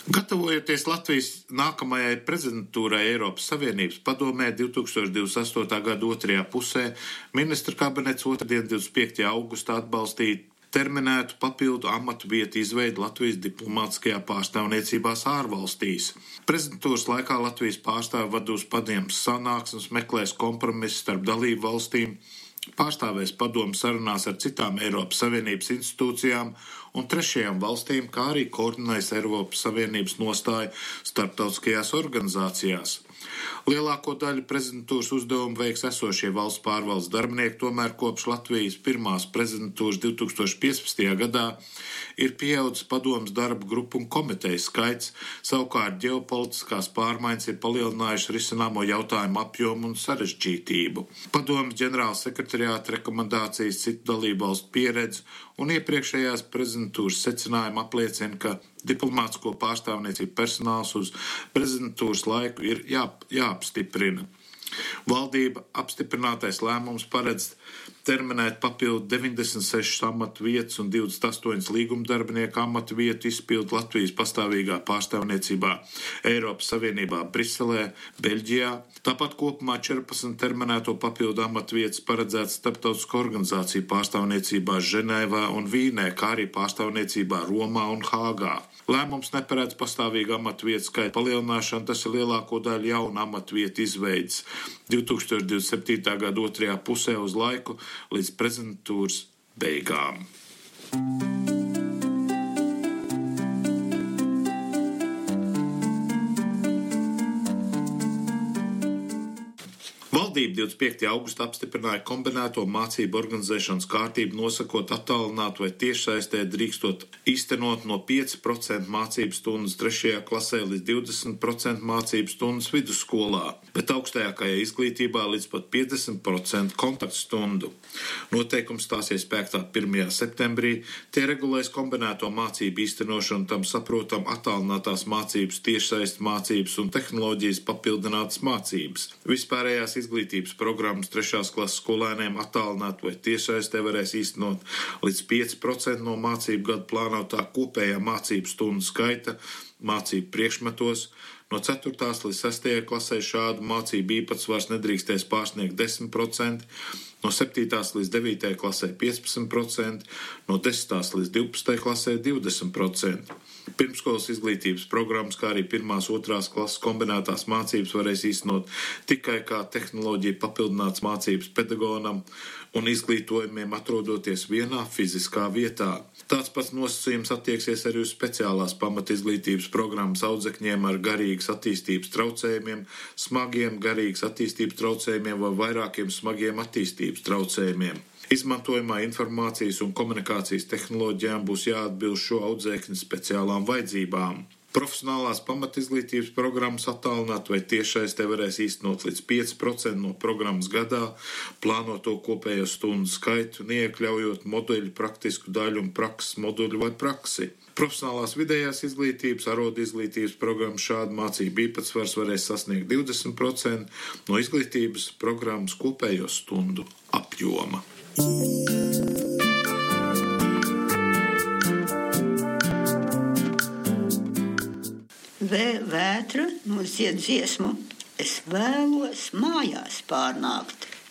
Gatavojoties Latvijas nākamajai prezidentūrai Eiropas Savienības padomē 2028. gada otrajā pusē, ministra kabinets otrdien 25. augustā atbalstīja terminētu papildu amatu vietu izveidi Latvijas diplomātiskajā pārstāvniecībās ārvalstīs. Prezidentūras laikā Latvijas pārstāvi vadūs padomes sanāksmes, meklēs kompromisu starp dalību valstīm, pārstāvēs padomu sarunās ar citām Eiropas Savienības institūcijām un trešajām valstīm, kā arī koordinēs Eiropas Savienības nostāju starptautiskajās organizācijās. Lielāko daļu prezidentūras uzdevumu veiks esošie valsts pārvaldes darbinieki, tomēr kopš Latvijas pirmās prezidentūras 2015. gadā ir pieaudzis padomes darba grupu un komiteju skaits, savukārt ģeopolitiskās pārmaiņas ir palielinājušas risināmo jautājumu apjomu un sarežģītību. Padomes ģenerāla sekretariāta rekomendācijas, citu dalību valstu pieredze un iepriekšējās prezidentūras secinājumi apliecina, ka diplomātisko pārstāvniecību personāls uz prezidentūras laiku ir jāapstiprina. Valdība apstiprinātais lēmums paredz terminēt papildu 96 amatu vietas un 28 līgumdarbinieku amatu vietu izpildu Latvijas pastāvīgā pārstāvniecībā Eiropas Savienībā Briselē, Beļģijā. Tāpat kopumā 14 terminēto papildu amatu vietas paredzētas starptautisko organizāciju pārstāvniecībā Ženēvā un Vīnē, kā arī pārstāvniecībā Romā un Hāgā. Lēmums neparedz pastāvīgu amatu vietu skaitu palielināšanu, tas ir lielāko daļu jaunu amatu vietu izveids 2027. gada otrajā pusē uz laiku līdz prezidentūras beigām. Valdība 25. augustā apstiprināja kombinēto mācību organizēšanas kārtību, nosakot attālinātu vai tiešsaistē drīkstot īstenot no 5% mācību stundas 3. klasē līdz 20% mācību stundas vidusskolā, bet augstākajā izglītībā līdz pat 50% kontaktstundu. Noteikums stāsies spēkā 1. septembrī, tie regulēs kombinēto mācību īstenošanu, tam saprotam attālinātās mācības, tiešsaistes mācības un tehnoloģijas papildinātas mācības. Vispārējās izglītības programmas 3. klases skolēniem attālināt vai tiešsaistē varēs īstenot līdz 5% no mācību gadu plānotā kopējā mācību stundu skaita mācību priekšmetos. No 4. līdz 6. klasē šādu mācību īpatsvars nedrīkstēs pārsniegt 10%, no 7. līdz 9. klasē 15%, no 10. līdz 12. klasē 20%. Pirmskolas izglītības programmas, kā arī 1. un 2. klases kombinētās mācības varēs īstenot tikai kā tehnoloģija papildināts mācības pedagogam un izglītojumiem atrodoties vienā fiziskā vietā. Tāds pats nosacījums attieksies arī uz speciālās pamatizglītības programmas audzekņiem ar garīgas attīstības traucējumiem, smagiem garīgas attīstības traucējumiem vai vairākiem smagiem attīstības traucējumiem. Izmantojumā informācijas un komunikācijas tehnoloģijām būs jāatbilst šo audzēkņu speciālām vajadzībām. Profesionālās pamatizglītības programmas attālināt vai tiešsaistē varēs īstenot līdz 5% no programmas gadā, plānoto kopējo stundu skaitu, neiekļaujot moduļu praktisku daļu un prakses moduļu vai praksi. Profesionālās vidējās izglītības, arodu izglītības programmas šādu mācību īpatsvars varēs sasniegt 20% no izglītības programmas kopējo stundu apjoma. Vētra mums iet dziesmu. Es vēlos mājās pārnākt.